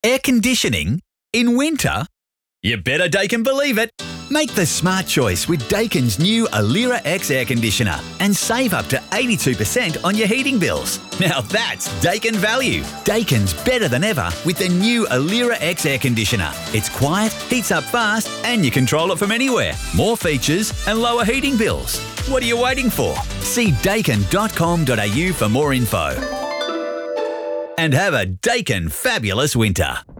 Air conditioning in winter? You better Daikin believe it. Make the smart choice with Daikin's new Alira X air conditioner and save up to 82% on your heating bills. Now that's Daikin value. Daikin's better than ever with the new Alira X air conditioner. It's quiet, heats up fast, and you control it from anywhere. More features and lower heating bills. What are you waiting for? See daikin.com.au for more info. And have a Daikin fabulous winter.